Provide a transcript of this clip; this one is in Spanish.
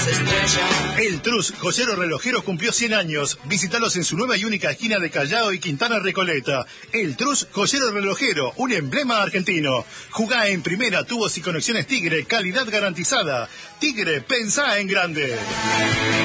El Trus, joyero relojero, cumplió 100 años. Visítalos en su nueva y única esquina de Callao y Quintana Recoleta. El Trus, joyero relojero, un emblema argentino. Jugá en primera, tubos y conexiones Tigre, calidad garantizada. Tigre, pensá en grande.